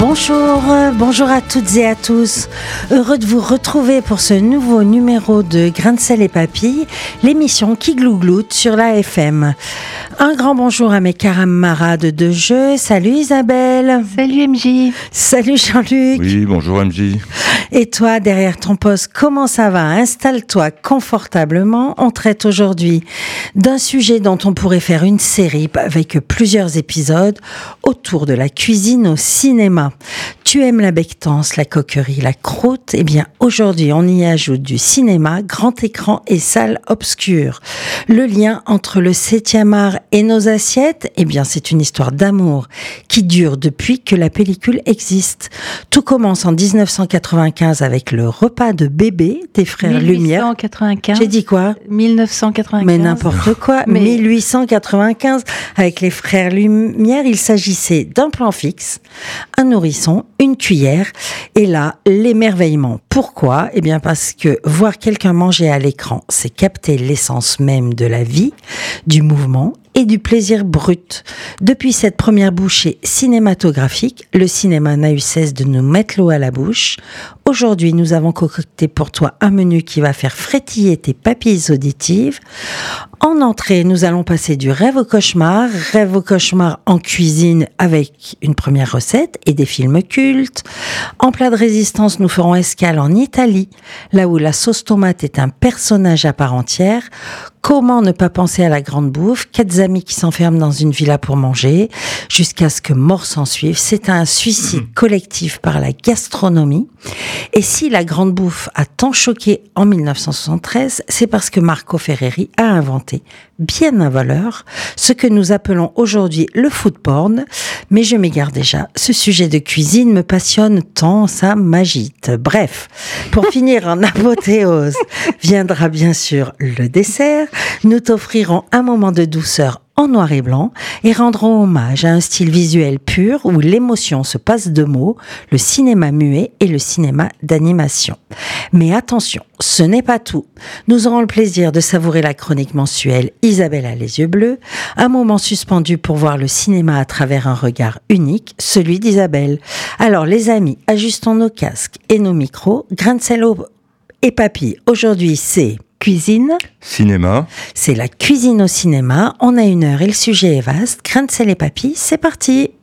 Bonjour à toutes et à tous. Heureux de vous retrouver pour ce nouveau numéro de Grains de sel et papilles, l'émission qui glougloute sur la FM. Un grand bonjour à mes camarades de jeu. Salut Isabelle. Salut MJ. Salut Jean-Luc. Oui, bonjour MJ. Et toi, derrière ton poste, comment ça va ? Installe-toi confortablement. On traite aujourd'hui d'un sujet dont on pourrait faire une série avec plusieurs épisodes autour de la cuisine au cinéma. Tu aimes la becquetance, la coquerie, la croûte ? Eh bien, aujourd'hui, on y ajoute du cinéma, grand écran et salle obscure. Le lien entre le 7e art et nos assiettes ? Eh bien, c'est une histoire d'amour qui dure depuis que la pellicule existe. Tout commence en 1995 avec le repas de bébé des frères Lumière. 1895. J'ai dit quoi ? 1995. Mais n'importe quoi. 1895 avec les frères Lumière. Il s'agissait d'un plan fixe, un nourrisson, une cuillère, et là, l'émerveillement. Pourquoi ? Eh bien parce que voir quelqu'un manger à l'écran, c'est capter l'essence même de la vie, du mouvement et du plaisir brut. Depuis cette première bouchée cinématographique, le cinéma n'a eu cesse de nous mettre l'eau à la bouche. Aujourd'hui, nous avons concocté pour toi un menu qui va faire frétiller tes papilles auditives. En entrée, nous allons passer du rêve au cauchemar en cuisine avec une première recette et des films cultes. En plat de résistance, nous ferons escale en Italie, là où la sauce tomate est un personnage à part entière. Comment ne pas penser à la grande bouffe ? 4 amis qui s'enferment dans une villa pour manger, jusqu'à ce que mort s'en suive. C'est un suicide collectif par la gastronomie. Et si la grande bouffe a tant choqué en 1973, c'est parce que Marco Ferreri a inventé, bien à valeur, ce que nous appelons aujourd'hui le food porn. Mais je m'égare déjà, ce sujet de cuisine me passionne tant, ça m'agite. Bref, pour finir en apothéose, viendra bien sûr le dessert. Nous t'offrirons un moment de douceur en noir et blanc et rendrons hommage à un style visuel pur où l'émotion se passe de mots, le cinéma muet et le cinéma d'animation. Mais attention, ce n'est pas tout. Nous aurons le plaisir de savourer la chronique mensuelle Isabelle a les yeux bleus, un moment suspendu pour voir le cinéma à travers un regard unique, celui d'Isabelle. Alors les amis, ajustons nos casques et nos micros, grains de sel et papilles. Aujourd'hui c'est cuisine. Cinéma. C'est la cuisine au cinéma. On a 1 heure et le sujet est vaste. Grains de sel et papilles, c'est parti.